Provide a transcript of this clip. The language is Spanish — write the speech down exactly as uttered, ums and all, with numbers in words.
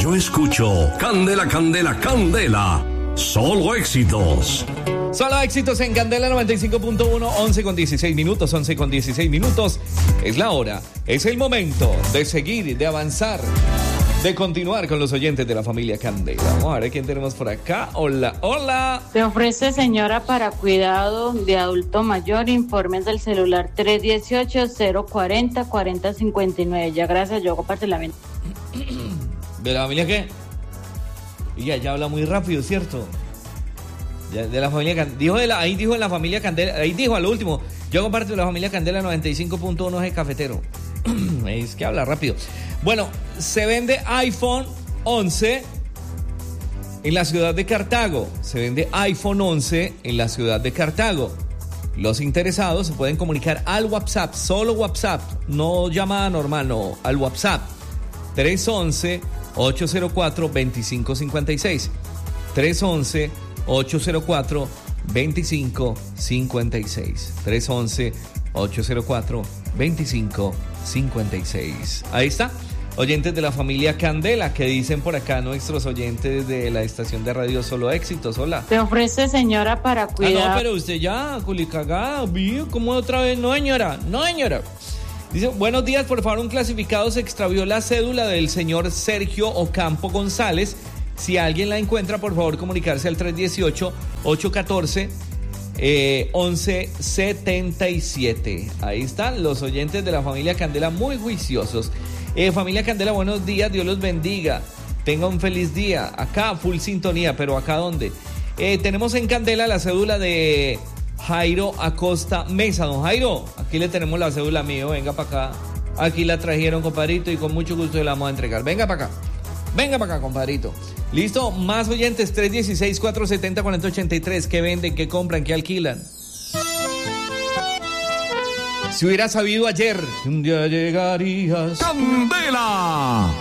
yo escucho Candela, Candela, Candela. Solo éxitos. Solo éxitos en Candela noventa y cinco punto uno, once con dieciséis minutos, once con dieciséis minutos. Es la hora, es el momento de seguir, de avanzar, de continuar con los oyentes de la familia Candela. Vamos a ver quién tenemos por acá. Hola, hola. Se ofrece señora para cuidado de adulto mayor, informes del celular tres dieciocho, cero cuarenta, cuarenta cincuenta y nueve. Ya gracias, yo comparto la venta. ¿De la familia qué? Y ya habla muy rápido, ¿cierto? Ya, de la familia Candela. Dijo de la, ahí dijo en la familia Candela, ahí dijo a lo último. Yo comparto de la familia Candela noventa y cinco punto uno G cafetero. Es que habla rápido. Bueno, se vende iPhone once en la ciudad de Cartago. Se vende iPhone once en la ciudad de Cartago. Los interesados se pueden comunicar al WhatsApp, solo WhatsApp, no llamada normal, no, al WhatsApp. tres once, ocho cero cuatro, veinticinco cincuenta y seis. tres once, ocho cero cuatro, veinticinco cincuenta y seis. tres once, ocho cero cuatro, veinticinco cincuenta y seis. Ahí está. Oyentes de la familia Candela, que dicen por acá nuestros oyentes de la estación de radio Solo Éxitos. Hola. Se ofrece señora para cuidar. Ah, no, pero usted ya, culicagada, ¿cómo otra vez? No, señora, no, señora. Dice, buenos días, por favor, un clasificado se extravió la cédula del señor Sergio Ocampo González. Si alguien la encuentra, por favor, comunicarse al tres dieciocho, ocho catorce, once setenta y siete. Ahí están los oyentes de la familia Candela muy juiciosos. Eh, familia Candela, buenos días, Dios los bendiga. Tenga un feliz día. Acá, full sintonía, pero ¿acá dónde? Eh, tenemos en Candela la cédula de Jairo Acosta Mesa. Don Jairo, aquí le tenemos la cédula mío, venga para acá. Aquí la trajeron, compadrito, y con mucho gusto la vamos a entregar. Venga para acá, venga para acá, compadrito. Listo, más oyentes, tres dieciséis, cuatro setenta, cuarenta ochenta y tres. ¿Qué venden, qué compran, qué alquilan? Si hubiera sabido ayer que un día llegarías. ¡Candela!